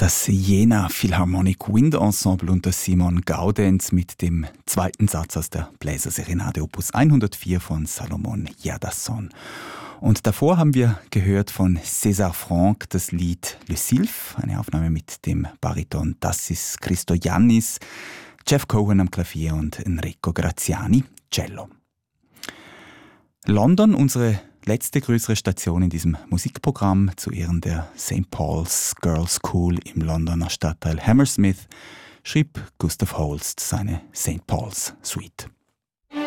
Das Jena Philharmonic Wind Ensemble unter Simon Gaudenz mit dem zweiten Satz aus der Bläserserenade Opus 104 von Salomon Jerdasson. Und davor haben wir gehört von César Franck das Lied Le Sylphe, eine Aufnahme mit dem Bariton Tassis Christoyannis, Jeff Cohen am Klavier und Enrico Graziani Cello. London, unsere letzte größere Station in diesem Musikprogramm zu Ehren der St. Paul's Girls' School im Londoner Stadtteil Hammersmith, schrieb Gustav Holst seine St. Paul's Suite.